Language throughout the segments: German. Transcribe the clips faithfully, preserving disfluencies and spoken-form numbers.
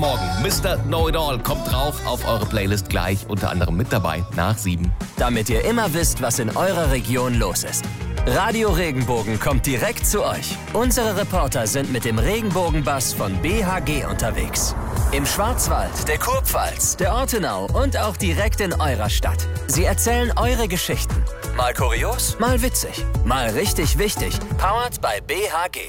Morgen, Mister Know-it-all kommt drauf auf eure Playlist gleich, unter anderem mit dabei, nach sieben. Damit ihr immer wisst, was in eurer Region los ist. Radio Regenbogen kommt direkt zu euch. Unsere Reporter sind mit dem Regenbogenbus von B H G unterwegs. Im Schwarzwald, der Kurpfalz, der Ortenau und auch direkt in eurer Stadt. Sie erzählen eure Geschichten. Mal kurios, mal witzig, mal richtig wichtig. Powered by B H G.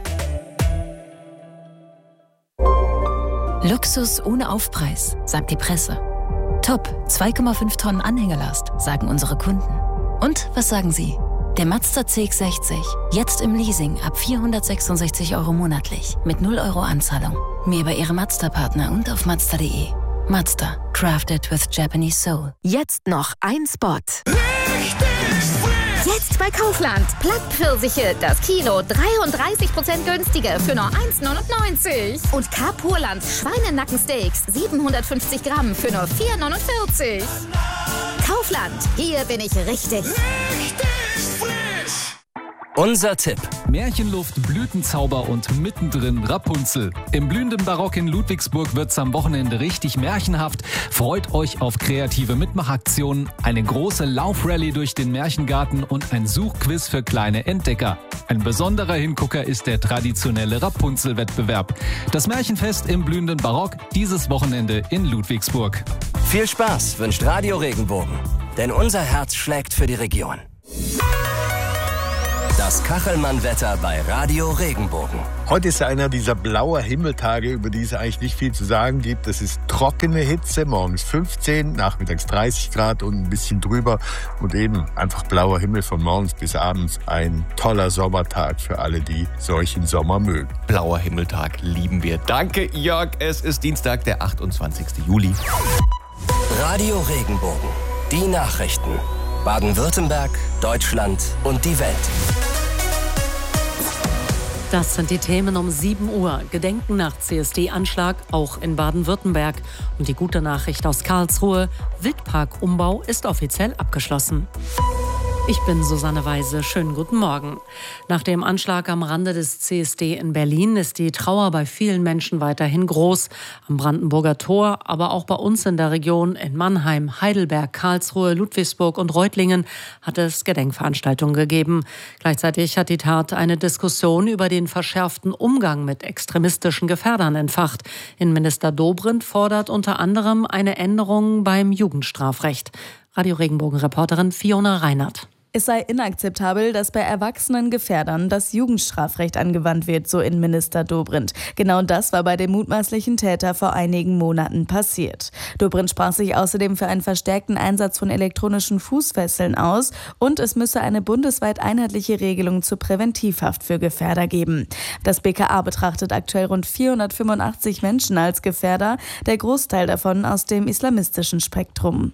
Luxus ohne Aufpreis, sagt die Presse. Top, zwei Komma fünf Tonnen Anhängelast, sagen unsere Kunden. Und was sagen Sie? Der Mazda C X sechzig, jetzt im Leasing ab vierhundertsechsundsechzig Euro monatlich, mit null Euro Anzahlung. Mehr bei Ihrem Mazda-Partner und auf Mazda punkt de. Mazda, crafted with Japanese soul. Jetzt noch ein Spot. Jetzt bei Kaufland. Plattpfirsiche, das Kilo dreiunddreißig Prozent günstiger für nur eins neunundneunzig. Und Carpurlands Schweinenackensteaks siebenhundertfünfzig Gramm für nur vier neunundvierzig. Kaufland, hier bin ich richtig. Richtig frisch. Unser Tipp. Märchenluft, Blütenzauber und mittendrin Rapunzel. Im blühenden Barock in Ludwigsburg wird's am Wochenende richtig märchenhaft. Freut euch auf kreative Mitmachaktionen, eine große Laufrallye durch den Märchengarten und ein Suchquiz für kleine Entdecker. Ein besonderer Hingucker ist der traditionelle Rapunzel-Wettbewerb. Das Märchenfest im blühenden Barock dieses Wochenende in Ludwigsburg. Viel Spaß wünscht Radio Regenbogen, denn unser Herz schlägt für die Region. Das Kachelmann-Wetter bei Radio Regenbogen. Heute ist einer dieser blauer Himmeltage, über die es eigentlich nicht viel zu sagen gibt. Es ist trockene Hitze, morgens fünfzehn, nachmittags dreißig Grad und ein bisschen drüber. Und eben einfach blauer Himmel von morgens bis abends. Ein toller Sommertag für alle, die solchen Sommer mögen. Blauer Himmeltag lieben wir. Danke, Jörg. Es ist Dienstag, der achtundzwanzigster Juli. Radio Regenbogen. Die Nachrichten. Baden-Württemberg, Deutschland und die Welt. Das sind die Themen um sieben Uhr. Gedenken nach C S D-Anschlag, auch in Baden-Württemberg. Und die gute Nachricht aus Karlsruhe: Wildparkumbau ist offiziell abgeschlossen. Ich bin Susanne Weise. Schönen guten Morgen. Nach dem Anschlag am Rande des C S D in Berlin ist die Trauer bei vielen Menschen weiterhin groß. Am Brandenburger Tor, aber auch bei uns in der Region in Mannheim, Heidelberg, Karlsruhe, Ludwigsburg und Reutlingen hat es Gedenkveranstaltungen gegeben. Gleichzeitig hat die Tat eine Diskussion über den verschärften Umgang mit extremistischen Gefährdern entfacht. Innenminister Dobrindt fordert unter anderem eine Änderung beim Jugendstrafrecht. Radio Regenbogen-Reporterin Fiona Reinhardt. Es sei inakzeptabel, dass bei erwachsenen Gefährdern das Jugendstrafrecht angewandt wird, so Innenminister Dobrindt. Genau das war bei dem mutmaßlichen Täter vor einigen Monaten passiert. Dobrindt sprach sich außerdem für einen verstärkten Einsatz von elektronischen Fußfesseln aus und es müsse eine bundesweit einheitliche Regelung zur Präventivhaft für Gefährder geben. Das B K A betrachtet aktuell rund vierhundertfünfundachtzig Menschen als Gefährder, der Großteil davon aus dem islamistischen Spektrum.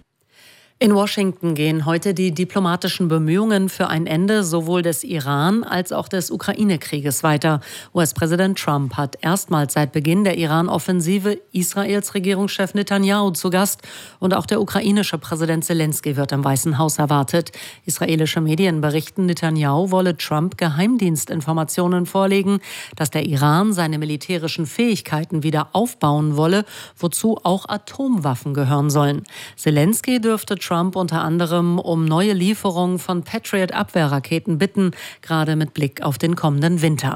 In Washington gehen heute die diplomatischen Bemühungen für ein Ende sowohl des Iran- als auch des Ukraine-Krieges weiter. U S-Präsident Trump hat erstmals seit Beginn der Iran-Offensive Israels Regierungschef Netanyahu zu Gast und auch der ukrainische Präsident Zelensky wird im Weißen Haus erwartet. Israelische Medien berichten, Netanyahu wolle Trump Geheimdienstinformationen vorlegen, dass der Iran seine militärischen Fähigkeiten wieder aufbauen wolle, wozu auch Atomwaffen gehören sollen. Zelensky dürfte Trump Trump unter anderem um neue Lieferungen von Patriot-Abwehrraketen bitten, gerade mit Blick auf den kommenden Winter.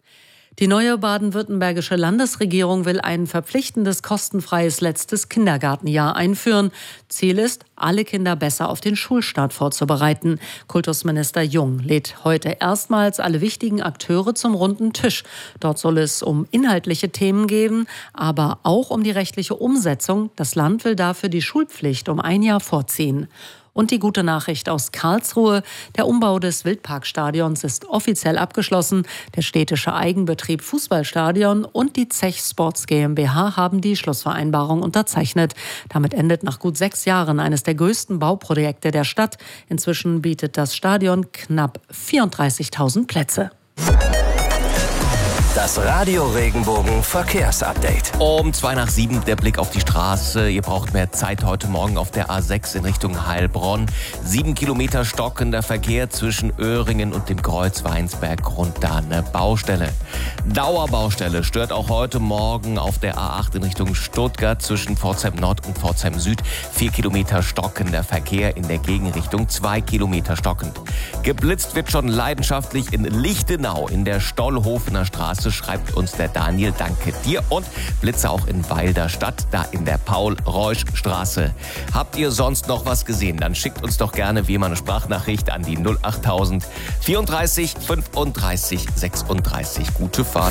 Die neue baden-württembergische Landesregierung will ein verpflichtendes, kostenfreies letztes Kindergartenjahr einführen. Ziel ist, alle Kinder besser auf den Schulstart vorzubereiten. Kultusminister Jung lädt heute erstmals alle wichtigen Akteure zum runden Tisch. Dort soll es um inhaltliche Themen gehen, aber auch um die rechtliche Umsetzung. Das Land will dafür die Schulpflicht um ein Jahr vorziehen. Und die gute Nachricht aus Karlsruhe: Der Umbau des Wildparkstadions ist offiziell abgeschlossen. Der städtische Eigenbetrieb Fußballstadion und die Zech Sports GmbH haben die Schlussvereinbarung unterzeichnet. Damit endet nach gut sechs Jahren eines der größten Bauprojekte der Stadt. Inzwischen bietet das Stadion knapp vierunddreißigtausend Plätze. Das Radio Regenbogen Verkehrsupdate. Um zwei nach sieben der Blick auf die Straße. Ihr braucht mehr Zeit heute Morgen auf der A sechs in Richtung Heilbronn. Sieben Kilometer stockender Verkehr zwischen Öhringen und dem Kreuz Weinsberg. Grund da eine Baustelle. Dauerbaustelle stört auch heute Morgen auf der A acht in Richtung Stuttgart zwischen Pforzheim Nord und Pforzheim Süd. Vier Kilometer stockender Verkehr in der Gegenrichtung. Zwei Kilometer stockend. Geblitzt wird schon leidenschaftlich in Lichtenau in der Stollhofener Straße, schreibt uns der Daniel. Danke dir. Und Blitze auch in Weil der Stadt, da in der Paul-Reusch-Straße. Habt ihr sonst noch was gesehen? Dann schickt uns doch gerne wie immer eine Sprachnachricht an die null achttausend vierunddreißig fünfunddreißig sechsunddreißig. Gute Fahrt.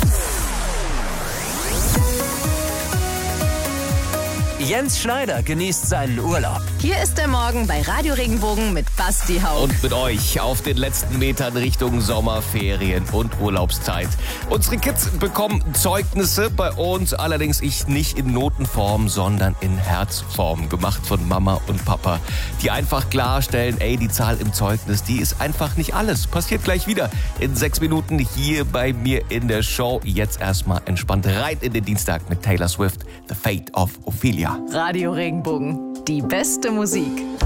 Jens Schneider genießt seinen Urlaub. Hier ist der Morgen bei Radio Regenbogen mit Basti Haug. Und mit euch auf den letzten Metern Richtung Sommerferien und Urlaubszeit. Unsere Kids bekommen Zeugnisse, bei uns allerdings ich nicht in Notenform, sondern in Herzform, gemacht von Mama und Papa, die einfach klarstellen, ey, die Zahl im Zeugnis, die ist einfach nicht alles. Passiert gleich wieder in sechs Minuten hier bei mir in der Show. Jetzt erstmal entspannt rein in den Dienstag mit Taylor Swift, The Fate of Ophelia. Radio Regenbogen, die beste Musik.